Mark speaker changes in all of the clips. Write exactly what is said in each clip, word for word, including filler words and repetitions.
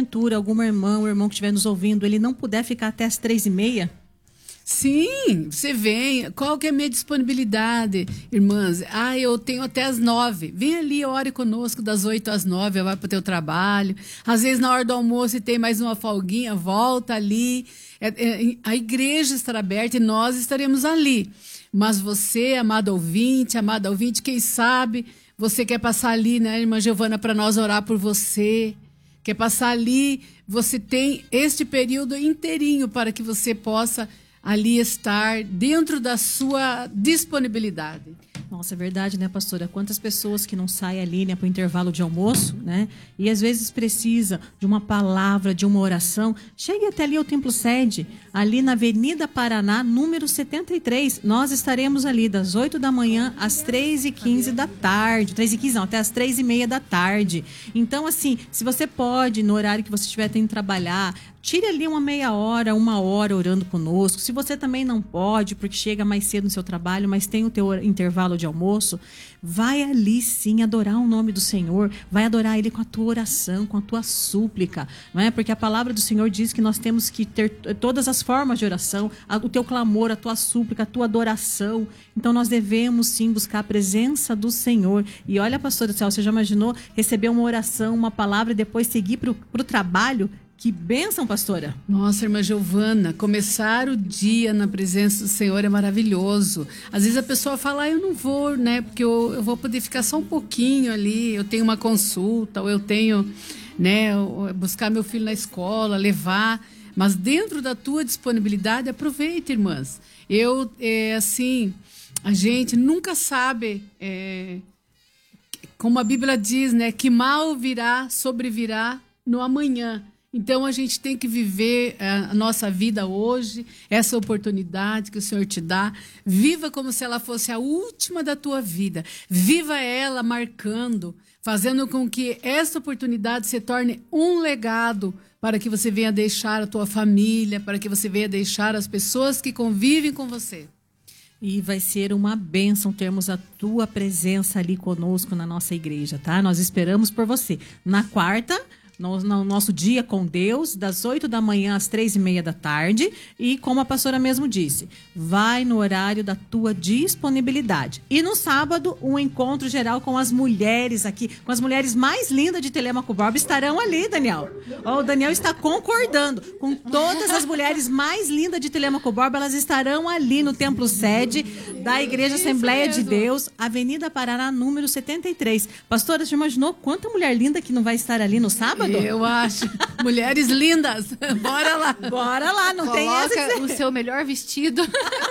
Speaker 1: porventura alguma irmã ou irmão que estiver nos ouvindo, ele não puder ficar até as três e meia?
Speaker 2: Sim, você vem. Qual que é a minha disponibilidade, irmãs? Ah, eu tenho até as nove. Vem ali, ore conosco das oito às nove, vai para o teu trabalho. Às vezes, na hora do almoço, tem mais uma folguinha, volta ali. É, é, a igreja estará aberta e nós estaremos ali. Mas você, amado ouvinte, amada ouvinte, quem sabe você quer passar ali, né, irmã Giovana, para nós orar por você. Quer passar ali, você tem este período inteirinho para que você possa ali estar dentro da sua disponibilidade.
Speaker 1: Nossa, é verdade, né, pastora? Quantas pessoas que não saem ali, né, para o intervalo de almoço, né? E às vezes precisa de uma palavra, de uma oração. Chegue até ali ao Templo Sede, ali na Avenida Paraná, número setenta e três. Nós estaremos ali das oito da manhã às três e quinze da tarde. três e quinze não, até às três e meia da tarde. Então, assim, se você pode, no horário que você estiver tendo que trabalhar, tire ali uma meia hora, uma hora orando conosco. Se você também não pode, porque chega mais cedo no seu trabalho, mas tem o teu intervalo de almoço, vai ali sim adorar o nome do Senhor, vai adorar Ele com a tua oração, com a tua súplica, não é? Porque a palavra do Senhor diz que nós temos que ter todas as formas de oração, o teu clamor, a tua súplica, a tua adoração. Então nós devemos sim buscar a presença do Senhor. E olha, pastora, você já imaginou receber uma oração, uma palavra e depois seguir para o trabalho? Que bênção, pastora.
Speaker 2: Nossa, irmã Giovana, começar o dia na presença do Senhor é maravilhoso. Às vezes a pessoa fala, ah, eu não vou, né? Porque eu, eu vou poder ficar só um pouquinho ali, eu tenho uma consulta, ou eu tenho, né, buscar meu filho na escola, levar. Mas dentro da tua disponibilidade, aproveita, irmãs. Eu, é, assim, a gente nunca sabe, é, como a Bíblia diz, né? Que mal virá, sobrevirá no amanhã. Então, a gente tem que viver a nossa vida hoje, essa oportunidade que o Senhor te dá. Viva como se ela fosse a última da tua vida. Viva ela marcando, fazendo com que essa oportunidade se torne um legado para que você venha deixar a tua família, para que você venha deixar as pessoas que convivem com você.
Speaker 1: E vai ser uma bênção termos a tua presença ali conosco na nossa igreja, tá? Nós esperamos por você. Na quarta... No, no nosso dia com Deus, das oito da manhã às três e meia da tarde. E como a pastora mesmo disse, vai no horário da tua disponibilidade. E no sábado, um encontro geral com as mulheres aqui, com as mulheres mais lindas de Telêmaco Borba, estarão ali, Daniel. Oh, o Daniel está concordando com todas as mulheres mais lindas de Telêmaco Borba, elas estarão ali no Templo Sede da Igreja
Speaker 3: Isso
Speaker 1: Assembleia
Speaker 3: mesmo.
Speaker 1: de Deus, Avenida Paraná, número setenta e três. Pastora, você imaginou quanta mulher linda que não vai estar ali no sábado?
Speaker 2: Eu acho. Mulheres lindas. Bora lá.
Speaker 1: Bora lá, não tem essa.
Speaker 3: Coloca o seu melhor vestido.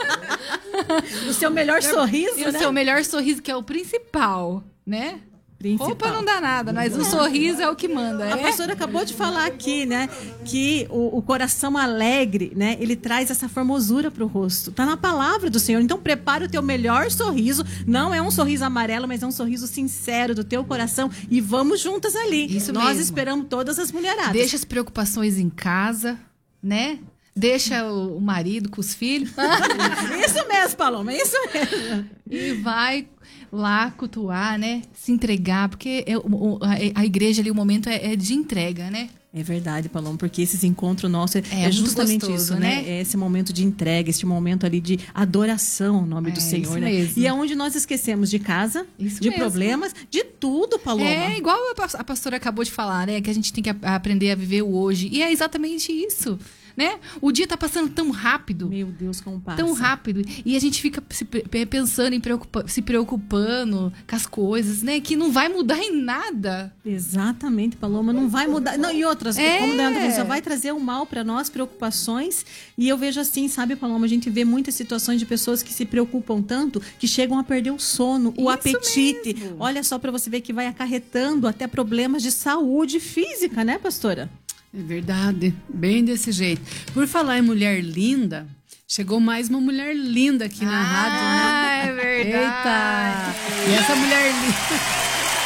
Speaker 1: O seu melhor sorriso,
Speaker 3: E o
Speaker 1: né?
Speaker 3: seu melhor sorriso, que é o principal, né?
Speaker 1: Principal.
Speaker 3: Roupa não dá nada, mas o sorriso é o que manda.
Speaker 1: A
Speaker 3: É?
Speaker 1: pastora acabou de falar aqui, né, que o, o coração alegre, né, ele traz essa formosura pro rosto. Tá na palavra do Senhor. Então prepara o teu melhor sorriso. Não é um sorriso amarelo, mas é um sorriso sincero do teu coração. E vamos juntas ali.
Speaker 3: Isso
Speaker 1: Nós
Speaker 3: mesmo.
Speaker 1: esperamos todas as mulheradas.
Speaker 3: Deixa as preocupações em casa, né? Deixa o, o marido com os filhos.
Speaker 1: Isso mesmo, Paloma, isso mesmo.
Speaker 3: E vai lá cultuar, né? Se entregar, porque é, o, a, a igreja ali, o momento é, é de entrega, né?
Speaker 1: É verdade, Paloma, porque esses encontros nossos é,
Speaker 3: É
Speaker 1: é
Speaker 3: muito
Speaker 1: justamente
Speaker 3: gostoso,
Speaker 1: isso, né?
Speaker 3: né?
Speaker 1: É esse momento de entrega, esse momento ali de adoração ao nome
Speaker 3: É,
Speaker 1: do Senhor,
Speaker 3: isso
Speaker 1: né?
Speaker 3: mesmo.
Speaker 1: E é onde nós esquecemos de casa,
Speaker 3: Isso
Speaker 1: de
Speaker 3: mesmo.
Speaker 1: problemas, de tudo, Paloma.
Speaker 3: É igual a pas- a pastora acabou de falar, né? Que a gente tem que a- aprender a viver o hoje. E é exatamente isso, né? O dia tá passando tão rápido.
Speaker 1: Meu Deus, como passa.
Speaker 3: Tão rápido. E a gente fica se pre- pensando em preocupa- se preocupando com as coisas, né? Que não vai mudar em nada.
Speaker 1: Exatamente, Paloma, não vai mudar. Não, e outras,
Speaker 3: É.
Speaker 1: como o Leandro falou, só vai trazer o mal para nós, preocupações. E eu vejo assim, sabe, Paloma, a gente vê muitas situações de pessoas que se preocupam tanto que chegam a perder o sono, o
Speaker 3: Isso
Speaker 1: apetite.
Speaker 3: mesmo.
Speaker 1: Olha só para você ver que vai acarretando até problemas de saúde física, né, pastora?
Speaker 2: É verdade, bem desse jeito. Por falar em mulher linda, chegou mais uma mulher linda aqui na rádio, né?
Speaker 3: Ah, é verdade.
Speaker 2: Eita! E essa mulher linda...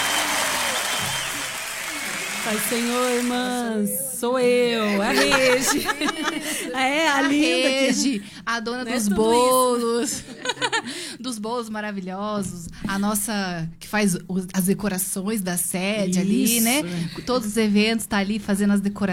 Speaker 1: Pai Senhor, irmãs, sou eu, a Regi. É, a
Speaker 3: A
Speaker 1: linda que...
Speaker 3: Regi, a dona
Speaker 1: Não é
Speaker 3: dos
Speaker 1: tudo
Speaker 3: bolos, dos bolos maravilhosos, a nossa que faz os- as decorações da sede ali,
Speaker 1: Isso.
Speaker 3: né? Todos os eventos tá ali fazendo as decorações.